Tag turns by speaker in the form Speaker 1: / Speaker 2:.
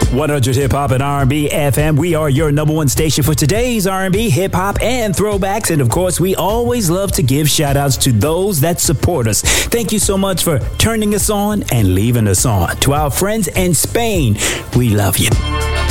Speaker 1: 100 Hip Hop and R&B FM. We are your number one station for today's R&B, hip hop, and throwbacks. And of course, we always love to give shout outs to those that support us. Thank you so much for turning us on and leaving us on. To our friends in Spain, we love you.